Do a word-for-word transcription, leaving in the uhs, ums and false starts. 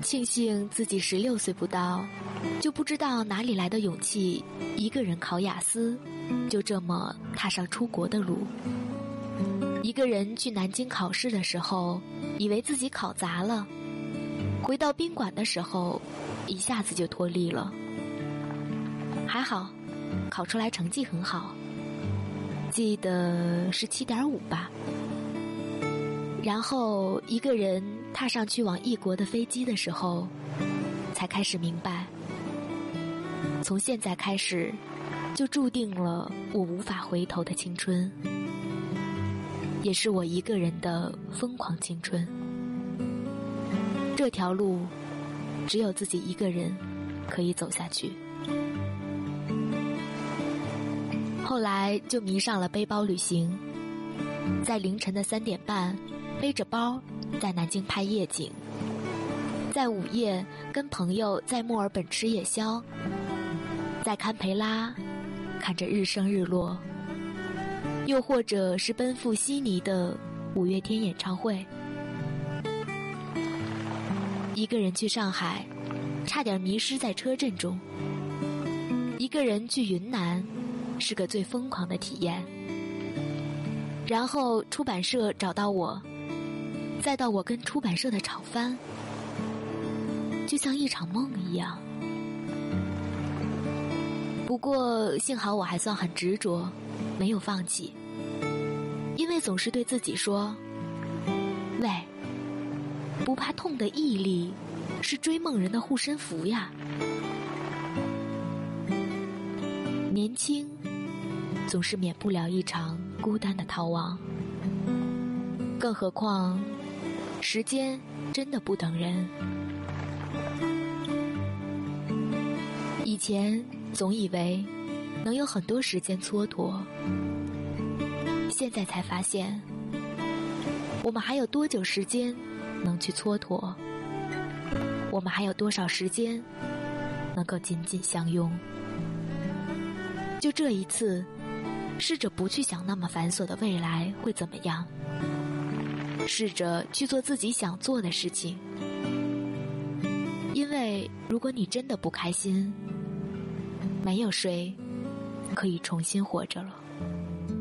庆幸自己十六岁不到，就不知道哪里来的勇气，一个人考雅思，就这么踏上出国的路。一个人去南京考试的时候，以为自己考砸了，回到宾馆的时候，一下子就脱力了。还好，考出来成绩很好，记得是 七点五 吧。然后一个人踏上去往异国的飞机的时候，才开始明白，从现在开始就注定了我无法回头的青春，也是我一个人的疯狂青春。这条路只有自己一个人可以走下去。后来就迷上了背包旅行，在凌晨的三点半背着包在南京拍夜景，在午夜跟朋友在墨尔本吃夜宵，在堪培拉看着日升日落，又或者是奔赴悉尼的五月天演唱会。一个人去上海，差点迷失在车阵中。一个人去云南，是个最疯狂的体验。然后出版社找到我，再到我跟出版社的吵翻，就像一场梦一样。不过幸好我还算很执着，没有放弃，因为总是对自己说，喂，不怕痛的毅力是追梦人的护身符呀。年轻总是免不了一场孤单的逃亡，更何况时间真的不等人。以前总以为能有很多时间蹉跎，现在才发现，我们还有多久时间能去蹉跎？我们还有多少时间能够紧紧相拥？就这一次，试着不去想那么繁琐的未来会怎么样，试着去做自己想做的事情。因为如果你真的不开心，没有谁可以重新活着了。